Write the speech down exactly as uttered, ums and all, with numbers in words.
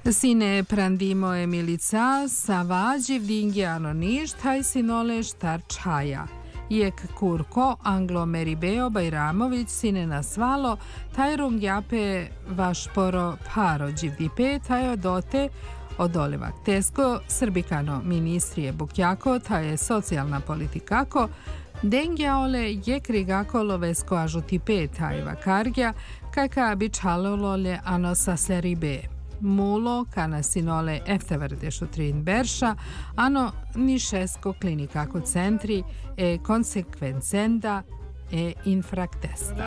Sine prandimo e milica, savagi vdinghiano nish, taj sinole štar čaja. Jek kurko Anglo Meribeo Bajramović sine nasvalo, taj rungjape vašporo paro dživdipe, taj odote odolevak tesko, srbikano ministrije bukjako, taj je socijalna politikako, dengjaole je krigako lovesko ažutipe taj vakargja, kajka bi čalolole ano sasleribe. Mulo, kana sinole eftevrde šutrin berša, ano nišesko klinikako centri e konsekvencenda e infraktesta.